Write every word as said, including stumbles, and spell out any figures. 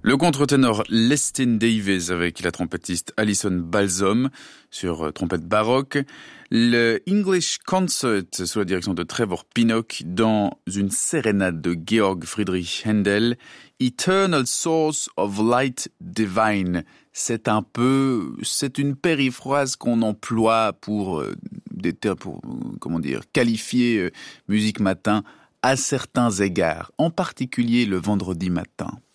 Le contre-ténor Lestin Davies avec la trompettiste Alison Balsom sur trompette baroque. Le English Concert sous la direction de Trevor Pinnock dans une sérénade de Georg Friedrich Händel. Eternal Source of Light Divine. C'est un peu, c'est une périphrase qu'on emploie pour, euh, des ter- pour euh, comment dire, qualifier euh, musique matin à certains égards, en particulier le vendredi matin.